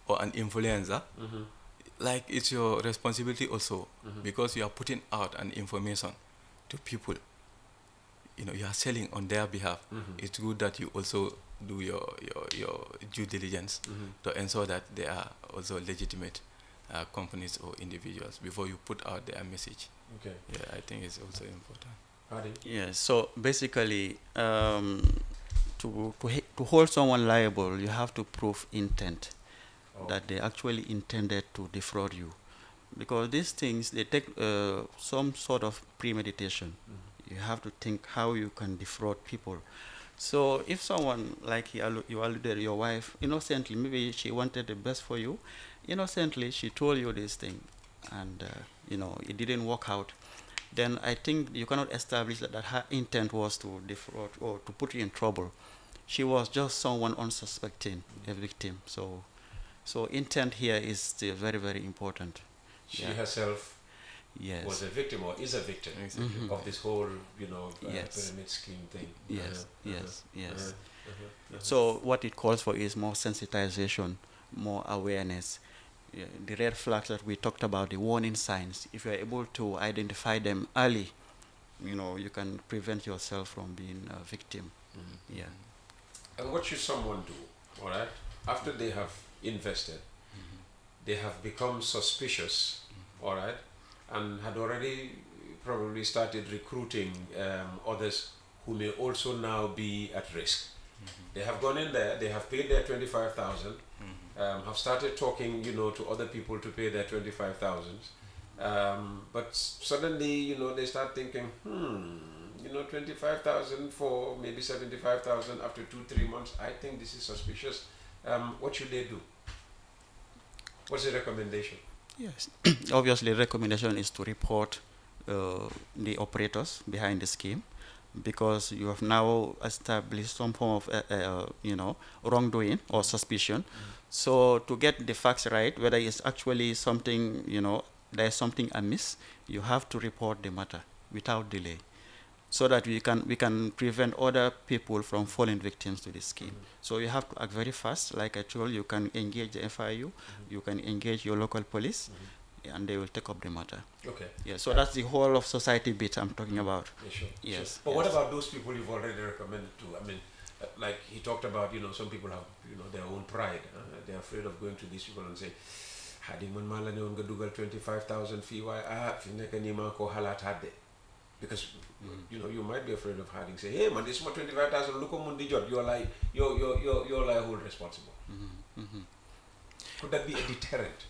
or an influencer, like it's your responsibility also, because you are putting out an information to people. You are selling on their behalf. It's good that you also do your due diligence to ensure that they are also legitimate companies or individuals before you put out their message. Okay. Yeah, I think it's also important. Hadi? Yes, so basically, to hold someone liable, you have to prove intent, that they actually intended to defraud you. Because these things, they take some sort of premeditation. You have to think how you can defraud people. So if someone, like you alluded, your wife, innocently, maybe she wanted the best for you, innocently she told you this thing, and it didn't work out, then I think you cannot establish that her intent was to defraud or to put you in trouble. She was just someone unsuspecting, a victim. So intent here is still very, very important. She Yeah. herself Yes. was a victim or is a victim Exactly. of this whole, Yes. pyramid scheme thing. Yes, yes, yes. Uh-huh. So what it calls for is more sensitization, more awareness. Yeah, the red flags that we talked about, the warning signs, if you're able to identify them early, you can prevent yourself from being a victim. Yeah. And what should someone do, all right? After they have invested, they have become suspicious, all right? And had already probably started recruiting others who may also now be at risk. They have gone in there, they have paid their 25,000, have started talking, to other people to pay their 25,000. But suddenly, they start thinking, 25,000 for maybe 75,000 after 2-3 months. I think this is suspicious. What should they do? What's the recommendation? Yes. Obviously, the recommendation is to report the operators behind the scheme, because you have now established some form of, wrongdoing or suspicion. So to get the facts right, whether it's actually something, there's something amiss, you have to report the matter without delay, so that we can prevent other people from falling victims to this scheme. So you have to act very fast. Like I told you, can engage the FIU, you can engage your local police, and they will take up the matter. Okay. Yeah. So that's the whole of society bit I'm talking about. Yeah, sure. Yes. Sure. But what yes. about those people you've already recommended to? I mean, like he talked about, some people have, their own pride. They're afraid of going to these people and say, "Hadi man mala ne unga dugal 25,000 fee why fi neka ni man ko halat hadde." Because you might be afraid of hiding. Say, "Hey man, this is my 25,000. Look how much job. You're like hold responsible." Could that be a deterrent?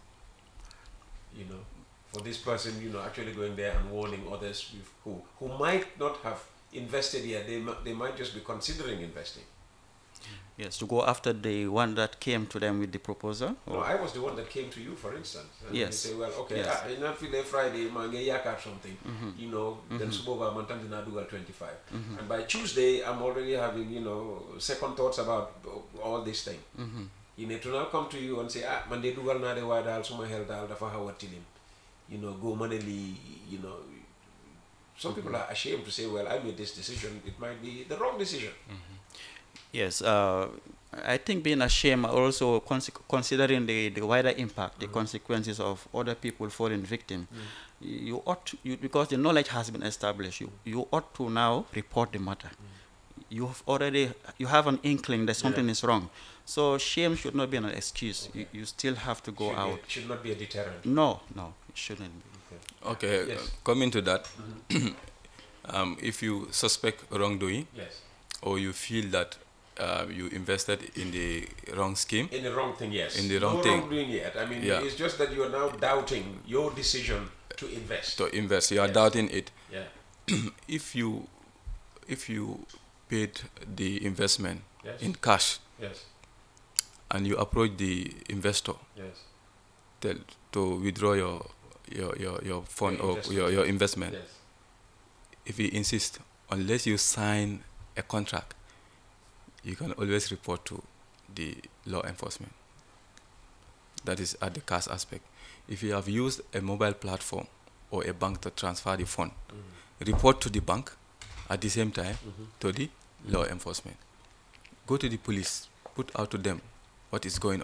For this person, actually going there and warning others who might not have invested yet. They might just be considering investing. Yes, to go after the one that came to them with the proposal. No, I was the one that came to you, for instance. And Yes. you say, well, okay, Yes. I not feel Friday, man, get yak or something. Then Suboba Mantan na Dugal 25. And by Tuesday, I'm already having, second thoughts about all this thing. To now come to you and say, man, they Dugal na de wada, suma held al dafa hawatilim. Go manely, some people are ashamed to say, well, I made this decision. It might be the wrong decision. Yes, I think being ashamed, also considering the wider impact, the consequences of other people falling victim, you ought to, because the knowledge has been established, you ought to now report the matter. You have an inkling that something is wrong. So shame should not be an excuse. Okay. You still have to go out. Should not be a deterrent. No, it shouldn't be. Okay, Yes. coming to that, if you suspect wrongdoing, Yes. or you feel that you invested in the wrong scheme, In the wrong thing, yes. In the wrong no thing. wrongdoing yet. I mean, Yeah. it's just that you are now doubting your decision to invest. you are Yes. doubting it. Yeah. If you paid the investment Yes. in cash Yes. and you approach the investor Yes. to withdraw your fund Your or investment. your investment, Yes. if he insists, unless you sign a contract, you can always report to the law enforcement. That is at the cash aspect. If you have used a mobile platform or a bank to transfer the fund, report to the bank at the same time to the law enforcement. Go to the police, put out to them what is going on,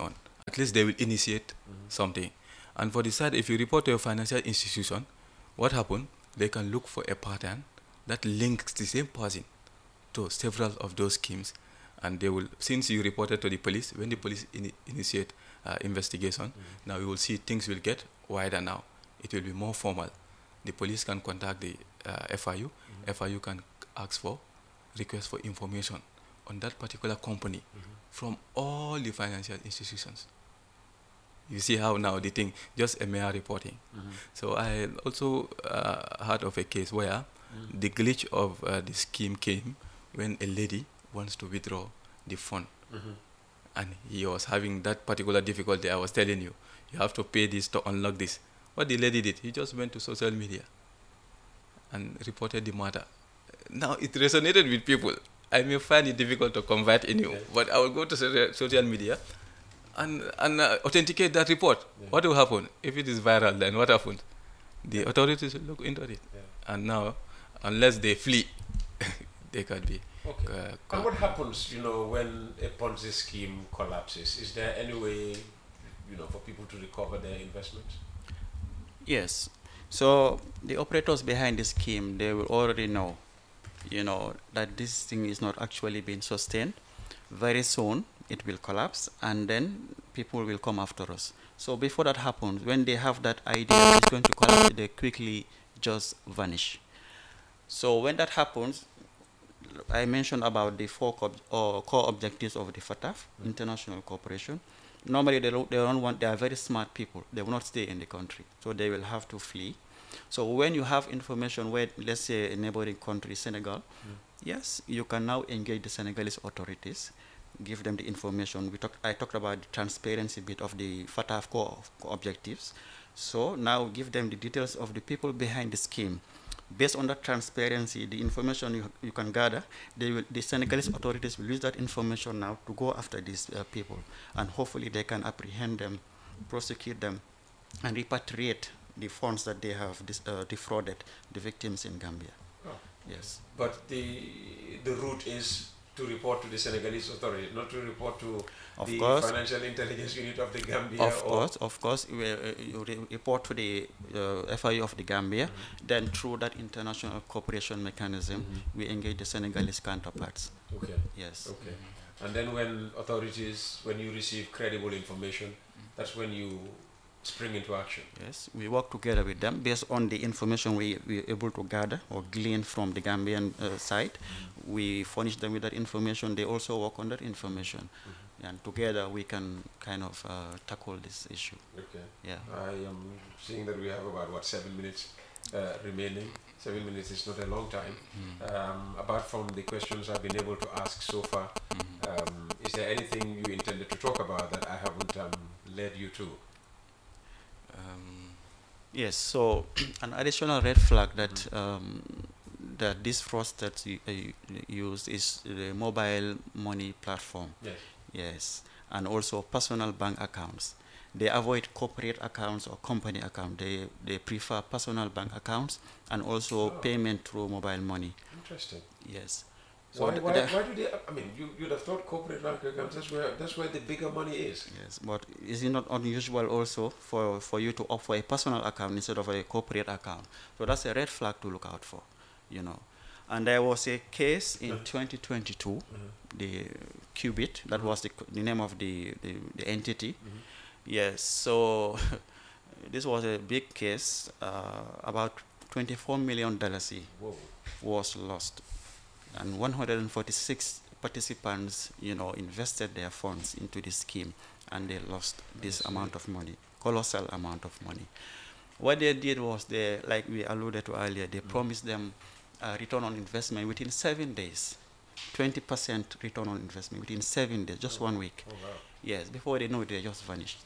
At least they will initiate something. And for the side, if you report to a financial institution, what happened? They can look for a pattern that links the same person to several of those schemes, and they will, since you reported to the police, when the police initiate investigation, now you will see things will get wider now. It will be more formal. The police can contact the FIU. FIU can ask for request for information on that particular company from all the financial institutions. You see how now the thing, just a mere reporting. So I also heard of a case where the glitch of the scheme came when a lady wants to withdraw the fund. And he was having that particular difficulty I was telling you. You have to pay this to unlock this. What the lady did, he just went to social media and reported the matter. Now it resonated with people. I may find it difficult to convert in you, but I will go to social media and authenticate that report. What will happen? If it is viral, then what happens? The authorities will look into it. And now, unless they flee, they could be. Okay. And what happens, when a Ponzi scheme collapses? Is there any way, for people to recover their investments? Yes. So the operators behind the scheme, they will already know, that this thing is not actually being sustained. Very soon it will collapse, and then people will come after us. So before that happens, when they have that idea that it's going to collapse, they quickly just vanish. So when that happens, I mentioned about the four core objectives of the FATF, International Cooperation. Normally they don't want, they are very smart people. They will not stay in the country. So they will have to flee. So when you have information where, let's say, a neighboring country, Senegal, yes, you can now engage the Senegalese authorities, give them the information. I talked about the transparency bit of the FATF core objectives. So now give them the details of the people behind the scheme. Based on that transparency, the information you can gather, the Senegalese authorities will use that information now to go after these people, and hopefully they can apprehend them, prosecute them, and repatriate the funds that they have defrauded the victims in Gambia. Oh. Yes. But the route is to report to the Senegalese authorities, not to report to the Financial Intelligence Unit of the Gambia? Of course. You report to the FIU of the Gambia. Then through that international cooperation mechanism, we engage the Senegalese counterparts. Okay. Yes. Okay. And then when you receive credible information, that's when you spring into action. Yes, we work together with them based on the information we're able to gather or glean from the Gambian side. We furnish them with that information. They also work on that information. And together we can kind of tackle this issue. Okay. Yeah. I am seeing that we have about, 7 minutes remaining. 7 minutes is not a long time. Apart from the questions I've been able to ask so far, is there anything you intended to talk about that I haven't led you to? Yes, so an additional red flag that that this fraudsters use is the mobile money platform. Yes. Yes, and also personal bank accounts. They avoid corporate accounts or company accounts. They prefer personal bank accounts and also payment through mobile money. Interesting. Yes. So why do they? I mean, you'd have thought corporate bank accounts. That's where the bigger money is. Yes, but is it not unusual also for you to opt for a personal account instead of a corporate account? So that's a red flag to look out for, And there was a case in 2022, the Qubit. That was the name of the entity. Yes. So this was a big case. About $24 million was lost. And 146 participants, invested their funds into this scheme, and they lost this amount of money, colossal amount of money. What they did was, like we alluded to earlier, they promised them a return on investment within 7 days, 20% return on investment within 7 days, just 1 week. Oh, wow. Yes, before they know it, they just vanished.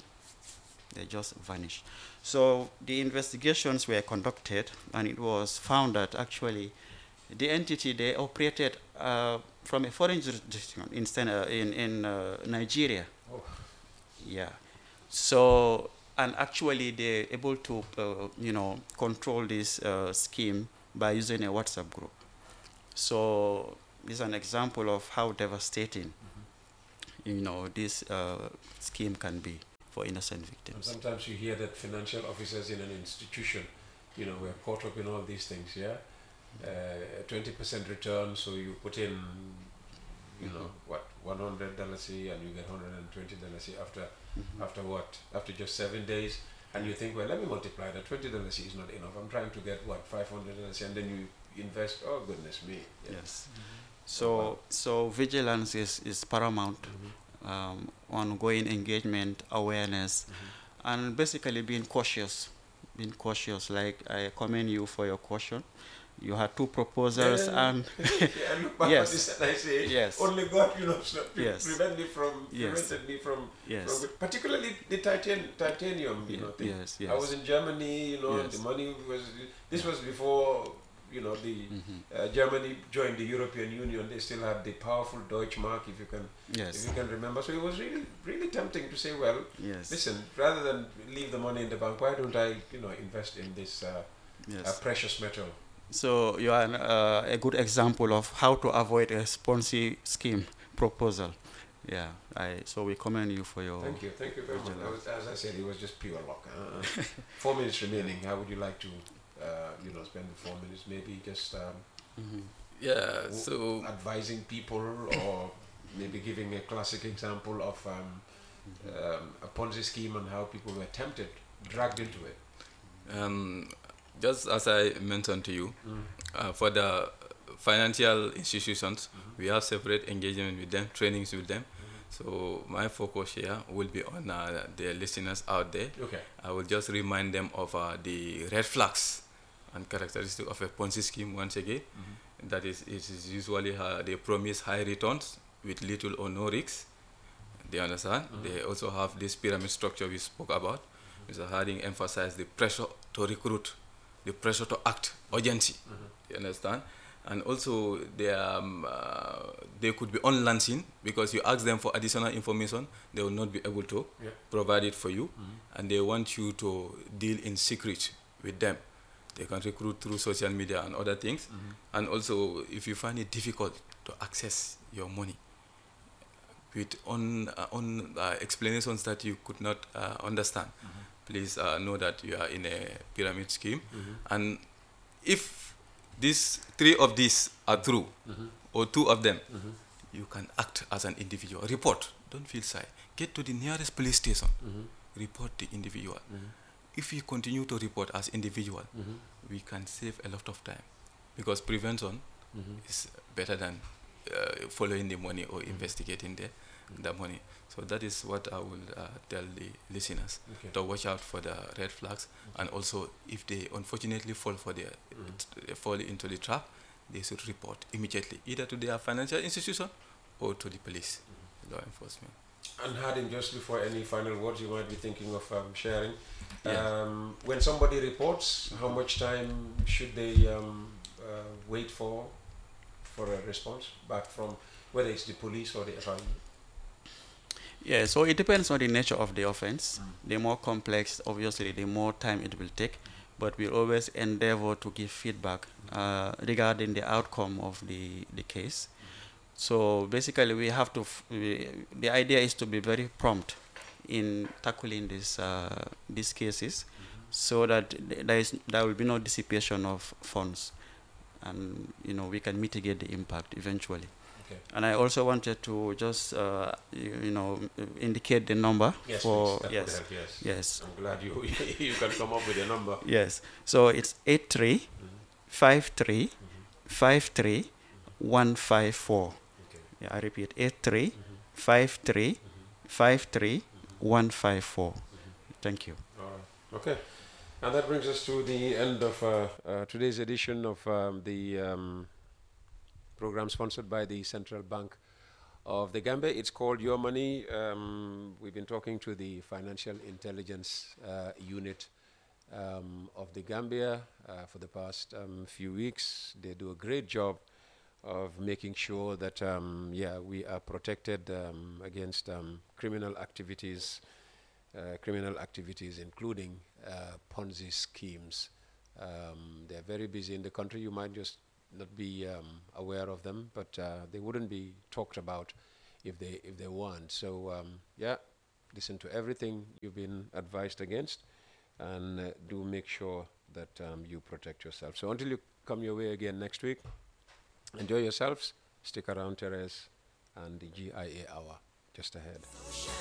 So the investigations were conducted, and it was found that actually the entity, they operated from a foreign jurisdiction in Nigeria. Oh. Yeah. So, and actually they're able to, control this scheme by using a WhatsApp group. So this is an example of how devastating, this scheme can be. for innocent And victims. sometimes you hear that financial officers in an institution, were caught up in all these things, yeah? 20% return, so you put in, what, $100 and you get $120 after what? After just 7 days. And you think, well, let me multiply that. $20 is not enough. I'm trying to get, what, $500, and then you invest, oh, goodness me. Yeah. Yes. So vigilance is paramount. Ongoing engagement, awareness, and basically being cautious. Being cautious. Like, I commend you for your caution. You had 2 proposals, and I look back at this and I say, yes, only God, yes, prevented me from, yes, particularly the titanium, thing. yes, yes. I was in Germany, Yes. the money was, this was before, Germany joined the European Union. They still had the powerful Deutschmark, if Yes. you can remember. So it was really, really tempting to say, well, Yes. listen, rather than leave the money in the bank, why don't I, invest in this Yes. precious metal? So you are a good example of how to avoid a Ponzi scheme proposal. Yeah. So we commend you for your. Thank you very much. As I said, it was just pure luck. 4 minutes remaining. How would you like to, spend the 4 minutes? Maybe just Yeah, so advising people, or maybe giving a classic example of a Ponzi scheme and how people were tempted, dragged into it. just as I mentioned to you, for the financial institutions, we have separate engagement with them, trainings with them. So my focus here will be on the listeners out there. Okay. I will just remind them of the red flags and characteristics of a Ponzi scheme once again. That is, it is usually they promise high returns with little or no risks. They understand. They also have this pyramid structure we spoke about. Mr. Harding emphasized the pressure to recruit, the pressure to act, urgency. You understand? And also they could be unlancing, because you ask them for additional information, they will not be able to provide it for you, and they want you to deal in secret with them. They can recruit through social media and other things. And also, if you find it difficult to access your money with explanations that you could not understand, please know that you are in a pyramid scheme. And if three of these are true, or 2 of them, you can act as an individual. Report. Don't feel shy. Get to the nearest police station. Report the individual. If you continue to report as individual, we can save a lot of time, because prevention is better than following the money or investigating the money. So that is what I will tell the listeners, to watch out for the red flags, and also if they unfortunately fall into the trap, they should report immediately, either to their financial institution or to the police, law enforcement. And Harding, just before any final words you might be thinking of sharing, Yeah. when somebody reports, how much time should they wait for a response back from, whether it's the police or the FIU? Yeah, so it depends on the nature of the offense. The more complex, obviously, the more time it will take. But we always endeavor to give feedback regarding the outcome of the case. So basically, we have to. The idea is to be very prompt in tackling these cases, so that there will be no dissipation of funds, and we can mitigate the impact eventually. Okay. And I also wanted to just indicate the number for please. That would help, yes. Yes. I'm glad you you can come up with a number. Yes. So it's 83 53 53 154. Okay. Yeah, I repeat, 83 53 53 154. Thank you. All right. Okay. And that brings us to the end of today's edition of the program sponsored by the Central Bank of the Gambia. It's called Your Money. We've been talking to the Financial Intelligence Unit of the Gambia for the past few weeks. They do a great job of making sure that we are protected against criminal activities, including Ponzi schemes. They're very busy in the country. You might just not be aware of them, but they wouldn't be talked about if they weren't. So listen to everything you've been advised against, and do make sure that you protect yourself. So until you come your way again next week, enjoy yourselves. Stick around, Therese, and the GIA hour just ahead.